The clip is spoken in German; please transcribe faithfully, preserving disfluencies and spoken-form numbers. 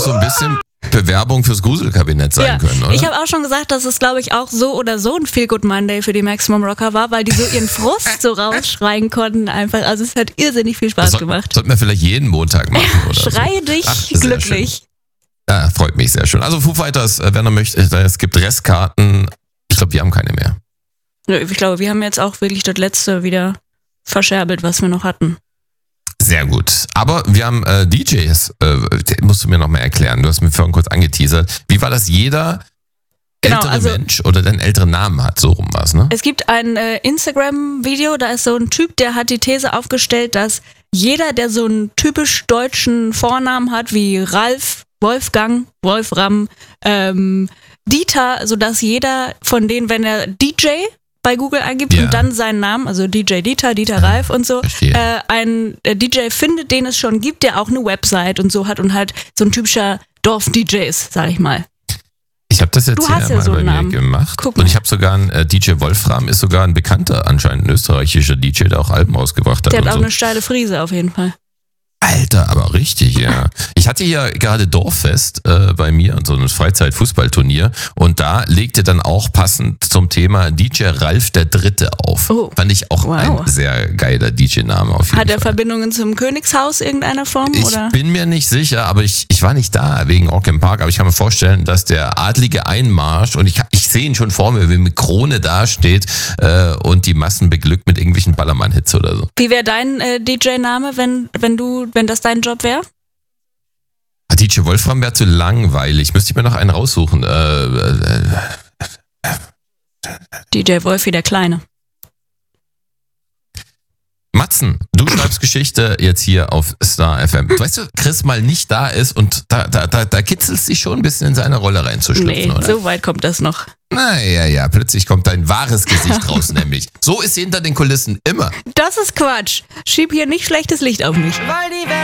so ein bisschen Bewerbung fürs Gruselkabinett sein ja, können, oder? Ich habe auch schon gesagt, dass es, glaube ich, auch so oder so ein Feel Good Monday für die Maximum Rocker war, weil die so ihren Frust so rausschreien konnten einfach. Also es hat irrsinnig viel Spaß das gemacht. Sollten wir vielleicht jeden Montag machen, oder? Schreie so. dich Ach, glücklich. Ja, freut mich sehr schön. Also Foo Fighters, wenn er möchte, es gibt Restkarten. Ich glaube, wir haben keine mehr. Ich glaube, wir haben jetzt auch wirklich das letzte wieder verscherbelt, was wir noch hatten. Sehr gut. Aber wir haben äh, D Js, äh, musst du mir noch mal erklären. Du hast mir vorhin kurz angeteasert. Wie war das? Jeder genau, ältere also, Mensch oder den älteren Namen hat, so rum was, ne? Es gibt ein äh, Instagram-Video, da ist so ein Typ, der hat die These aufgestellt, dass jeder, der so einen typisch deutschen Vornamen hat, wie Ralf, Wolfgang, Wolfram, ähm, Dieter, sodass jeder von denen, wenn er D J bei Google eingibt ja. und dann seinen Namen, also D J Dieter, Dieter Ralf und so, äh, ein äh, D J findet, den es schon gibt, der auch eine Website und so hat und halt so ein typischer Dorf-D J ist, sag ich mal. Ich habe das jetzt du hier hast ja mal so bei einen mir Namen. gemacht. Guck mal. Und ich habe sogar einen äh, D J Wolfram, ist sogar ein bekannter, anscheinend ein österreichischer D J, der auch Alben rausgebracht hat. Der hat und auch so. eine steile Frise auf jeden Fall. Alter, aber richtig, ja. Ich hatte ja gerade Dorffest äh, bei mir, so ein Freizeitfußballturnier, und da legte dann auch passend zum Thema D J Ralf der Dritte auf. Oh. Fand ich auch Wow. ein sehr geiler D J-Name auf jeden Hat er Fall. Verbindungen zum Königshaus irgendeiner Form? Ich oder? bin mir nicht sicher, aber ich, ich war nicht da wegen Rock im Park, aber ich kann mir vorstellen, dass der adlige Einmarsch, und ich, ich sehe ihn schon vor mir, wie mit Krone dasteht äh, und die Massen beglückt mit irgendwelchen Ballermann-Hits oder so. Wie wäre dein äh, D J-Name, wenn, wenn du, wenn das dein Job wäre? D J Wolfram wäre zu langweilig. Müsste ich mir noch einen raussuchen. Äh, äh, D J Wolfi der Kleine. Matzen, du schreibst Geschichte jetzt hier auf Star F M. Weißt du, Chris mal nicht da ist und da, da, da, da kitzelst dich schon ein bisschen in seine Rolle reinzuschlüpfen, Nee, oder? so weit kommt das noch. Naja, ja, plötzlich kommt dein wahres Gesicht raus, nämlich. So ist sie hinter den Kulissen immer. Das ist Quatsch. Schieb hier nicht schlechtes Licht auf mich. Weil die Welt